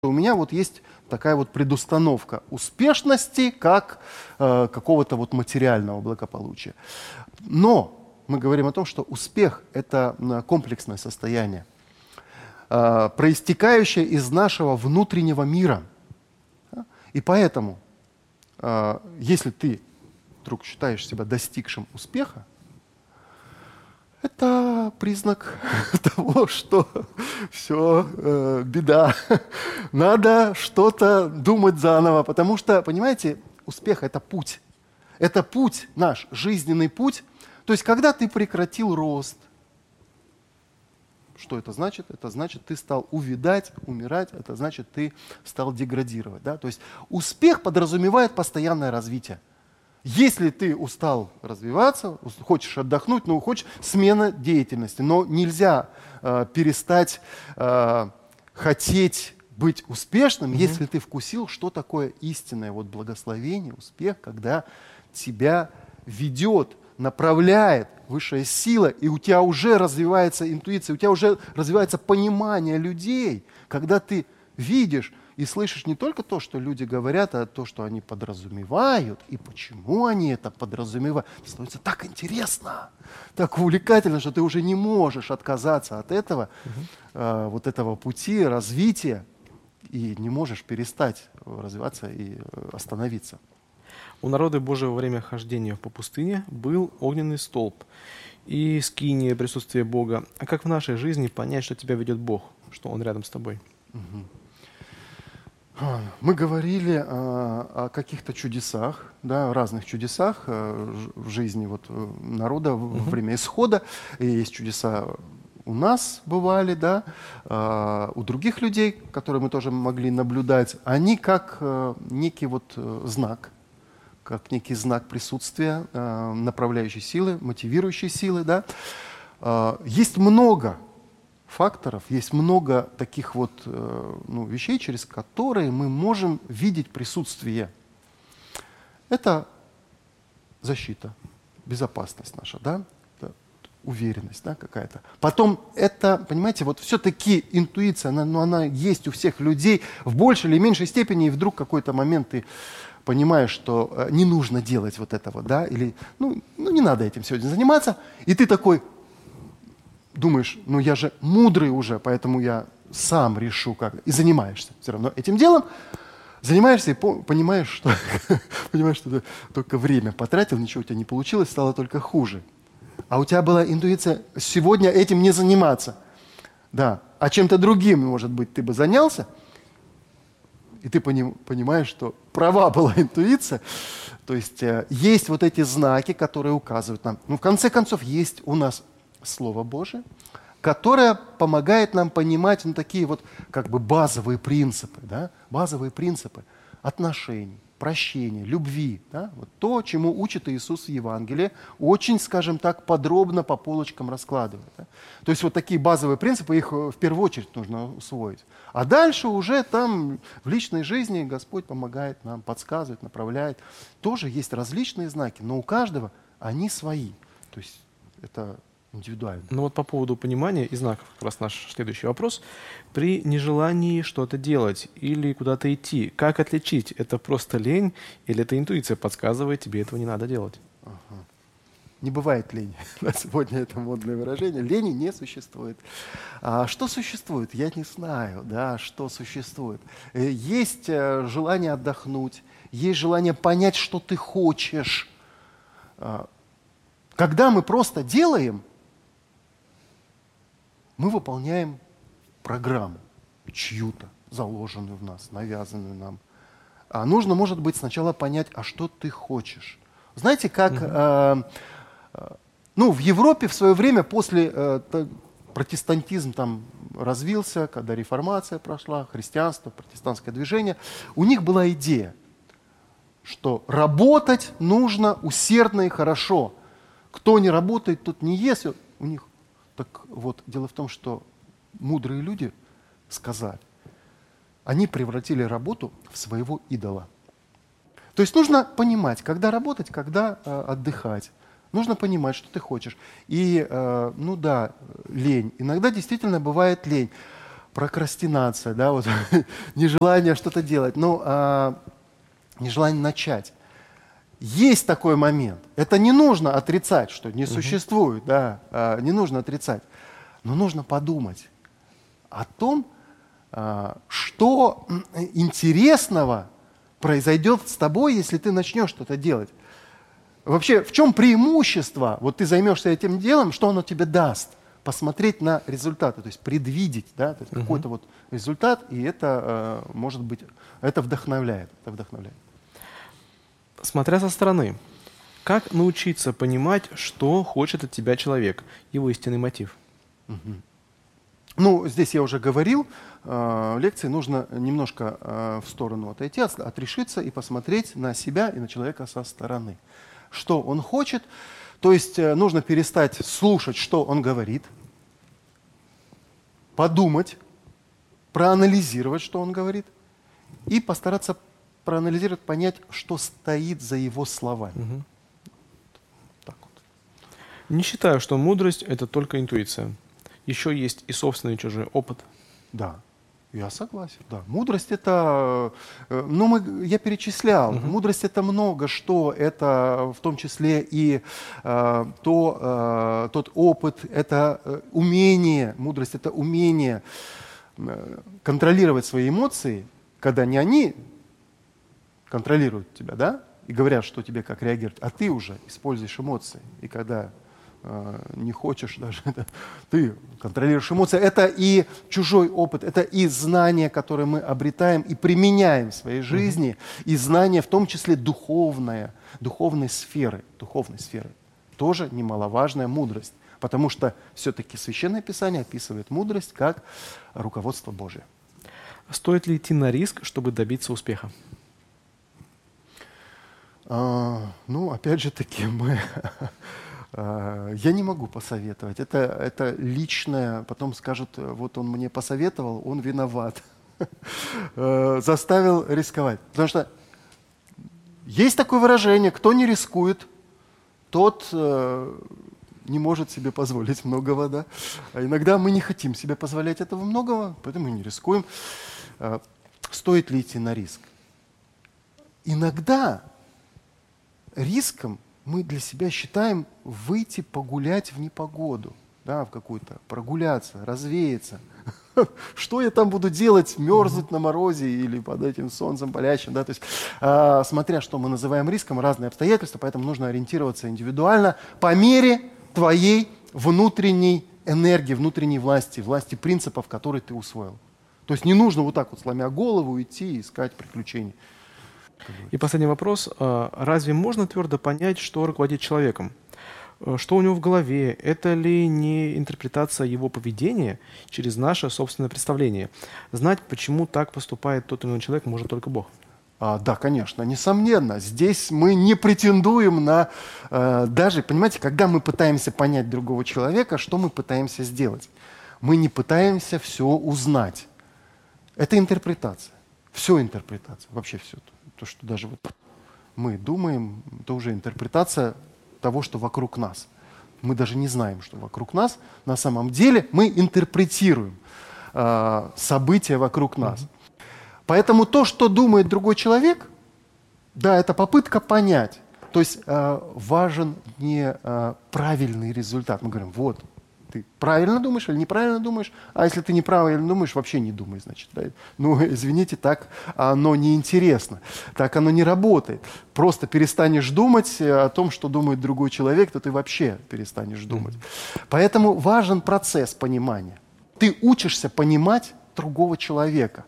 У меня вот есть такая вот предустановка успешности как какого-то вот материального благополучия. Но мы говорим о том, что успех – это комплексное состояние, проистекающее из нашего внутреннего мира. И поэтому, если ты вдруг считаешь себя достигшим успеха, это признак того, что все, беда. Надо что-то думать заново, потому что, понимаете, успех – это путь. Это путь наш, жизненный путь. То есть, когда ты прекратил рост, что это значит? Это значит, ты стал увядать, умирать, это значит, ты стал деградировать. Да? То есть, успех подразумевает постоянное развитие. Если ты устал развиваться, хочешь отдохнуть, хочешь смена деятельности, но нельзя перестать хотеть быть успешным, если ты вкусил, что такое истинное вот благословение, успех, когда тебя ведет, направляет высшая сила, и у тебя уже развивается интуиция, у тебя уже развивается понимание людей, когда ты видишь и слышишь не только то, что люди говорят, а то, что они подразумевают, и почему они это подразумевают. Становится так интересно, так увлекательно, что ты уже не можешь отказаться от этого, вот этого пути развития, и не можешь перестать развиваться и остановиться. У народа Божьего во время хождения по пустыне был огненный столб и скиния, присутствие Бога. А как в нашей жизни понять, что тебя ведет Бог, что Он рядом с тобой? Мы говорили о каких-то чудесах, да, разных чудесах в жизни вот народа во время исхода. И есть чудеса у нас бывали, да, у других людей, которые мы тоже могли наблюдать. Они как некий вот знак, как некий знак присутствия, направляющей силы, мотивирующей силы. Да. Есть много факторов, есть много таких вот вещей, через которые мы можем видеть присутствие. Это защита, безопасность наша, да? Это уверенность, да, какая-то. Потом это, понимаете, вот все-таки интуиция, она есть у всех людей в большей или меньшей степени, и вдруг какой-то момент ты понимаешь, что не нужно делать вот этого, да, или не надо этим сегодня заниматься, и ты такой думаешь, я же мудрый уже, поэтому я сам решу как. И занимаешься все равно этим делом. Занимаешься и понимаешь, что ты только время потратил, ничего у тебя не получилось, стало только хуже. А у тебя была интуиция сегодня этим не заниматься. Да. А чем-то другим, может быть, ты бы занялся, и ты понимаешь, что права была интуиция. То есть есть вот эти знаки, которые указывают нам. В конце концов, есть у нас Слово Божие, которое помогает нам понимать такие вот как бы базовые принципы, да? Базовые принципы отношений, прощения, любви. Да? Вот то, чему учит Иисус в Евангелии, очень, скажем так, подробно по полочкам раскладывает. Да? То есть вот такие базовые принципы, их в первую очередь нужно усвоить. А дальше уже там в личной жизни Господь помогает нам, подсказывает, направляет. Тоже есть различные знаки, но у каждого они свои. То есть это индивидуально. Ну вот по поводу понимания и знаков, как раз наш следующий вопрос. При нежелании что-то делать или куда-то идти, как отличить, это просто лень или это интуиция подсказывает, тебе этого не надо делать? Не бывает лени. На сегодня это модное выражение. Лени не существует. А что существует? Я не знаю, да, что существует. Есть желание отдохнуть, есть желание понять, что ты хочешь. Когда мы просто делаем, мы выполняем программу чью-то, заложенную в нас, навязанную нам. А нужно, может быть, сначала понять, а что ты хочешь. Знаете, как в Европе в свое время после протестантизм там развился, когда реформация прошла, христианство, протестантское движение, у них была идея, что работать нужно усердно и хорошо. Кто не работает, тот не ест. У них так вот, дело в том, что мудрые люди сказали, они превратили работу в своего идола. То есть нужно понимать, когда работать, когда отдыхать. Нужно понимать, что ты хочешь. И, лень. Иногда действительно бывает лень. прокрастинация, да, вот, нежелание что-то делать, нежелание начать. Есть такой момент. Это не нужно отрицать, что не существует, да, не нужно отрицать. Но нужно подумать о том, что интересного произойдет с тобой, если ты начнешь что-то делать. Вообще, в чем преимущество? Вот ты займешься этим делом, что оно тебе даст? Посмотреть на результаты, то есть предвидеть, да, то есть какой-то вот результат, и это, может быть, это вдохновляет. Смотря со стороны, как научиться понимать, что хочет от тебя человек, его истинный мотив? Ну, здесь я уже говорил, в лекции нужно немножко в сторону отойти, отрешиться и посмотреть на себя и на человека со стороны. Что он хочет, то есть нужно перестать слушать, что он говорит, подумать, проанализировать, что он говорит, и постараться проанализировать, понять, что стоит за его словами. Так вот. Не считаю, что мудрость — это только интуиция. Еще есть и собственный чужой опыт. Да, я согласен. Да. Мудрость — это, я перечислял, мудрость — это много что, это в том числе и тот опыт, это умение, мудрость — это умение контролировать свои эмоции, когда не они контролируют тебя, да, и говорят, что тебе как реагировать, а ты уже используешь эмоции. И когда не хочешь даже, ты контролируешь эмоции. Это и чужой опыт, это и знания, которые мы обретаем и применяем в своей жизни, и знания в том числе духовной сферы. Тоже немаловажная мудрость, потому что все-таки Священное Писание описывает мудрость как руководство Божие. Стоит ли идти на риск, чтобы добиться успеха? Опять же таки, я не могу посоветовать. Это личное. Потом скажут, вот он мне посоветовал, он виноват. Заставил рисковать. Потому что есть такое выражение: кто не рискует, тот не может себе позволить многого. Да? А иногда мы не хотим себе позволять этого многого, поэтому мы не рискуем. Стоит ли идти на риск? Иногда риском мы для себя считаем выйти погулять в непогоду, да, в какую-то, прогуляться, развеяться. Что я там буду делать, мерзнуть на морозе или под этим солнцем палящим, да, то есть, смотря что мы называем риском, разные обстоятельства, поэтому нужно ориентироваться индивидуально по мере твоей внутренней энергии, внутренней власти принципов, которые ты усвоил. То есть не нужно вот так вот, сломя голову, идти и искать приключений. И последний вопрос. Разве можно твердо понять, что руководит человеком? Что у него в голове? Это ли не интерпретация его поведения через наше собственное представление? Знать, почему так поступает тот или иной человек, может только Бог. Да, конечно, несомненно. Здесь мы не претендуем на... Даже, понимаете, когда мы пытаемся понять другого человека, что мы пытаемся сделать? Мы не пытаемся все узнать. Это интерпретация. Все интерпретация. Вообще все. То, что даже вот мы думаем, это уже интерпретация того, что вокруг нас. Мы даже не знаем, что вокруг нас. На самом деле мы интерпретируем события вокруг нас. Поэтому то, что думает другой человек, да, это попытка понять. То есть важен не правильный результат. Мы говорим, вот, ты правильно думаешь или неправильно думаешь, а если ты неправильно думаешь, вообще не думай, значит. Да? Ну, извините, так оно неинтересно, так оно не работает. Просто перестанешь думать о том, что думает другой человек, то ты вообще перестанешь думать. Поэтому важен процесс понимания. Ты учишься понимать другого человека.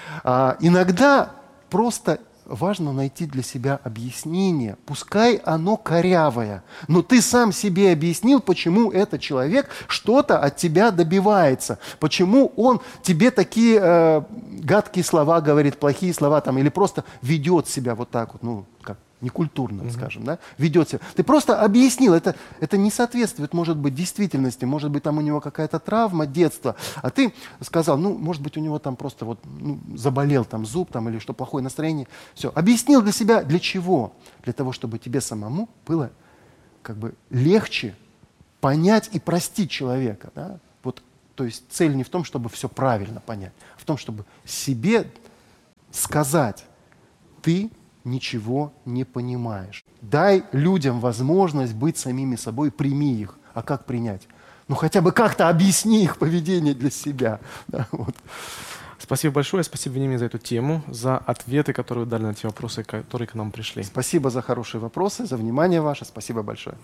Иногда просто важно найти для себя объяснение, пускай оно корявое, но ты сам себе объяснил, почему этот человек что-то от тебя добивается, почему он тебе такие гадкие слова говорит, плохие слова, там, или просто ведет себя вот так вот, ну, как некультурно, скажем, да, ведет себя. Ты просто объяснил, это не соответствует, может быть, действительности, может быть, там у него какая-то травма детства, а ты сказал, ну, может быть, у него там просто вот заболел там зуб там, или что, плохое настроение. Все, объяснил для себя, для чего? Для того, чтобы тебе самому было как бы легче понять и простить человека. Да? Вот То есть цель не в том, чтобы все правильно понять, а в том, чтобы себе сказать: ты ничего не понимаешь. Дай людям возможность быть самими собой, прими их. А как принять? Ну хотя бы как-то объясни их поведение для себя. Да, вот. Спасибо большое, спасибо, Вениамин, за эту тему, за ответы, которые вы дали на те вопросы, которые к нам пришли. Спасибо за хорошие вопросы, за внимание ваше. Спасибо большое.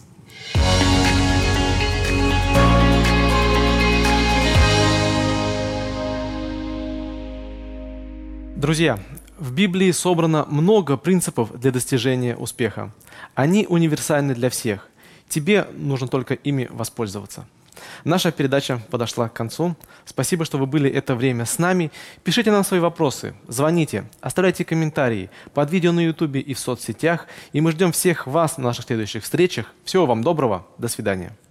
Друзья, в Библии собрано много принципов для достижения успеха. Они универсальны для всех. Тебе нужно только ими воспользоваться. Наша передача подошла к концу. Спасибо, что вы были это время с нами. Пишите нам свои вопросы, звоните, оставляйте комментарии под видео на YouTube и в соцсетях. И мы ждем всех вас на наших следующих встречах. Всего вам доброго. До свидания.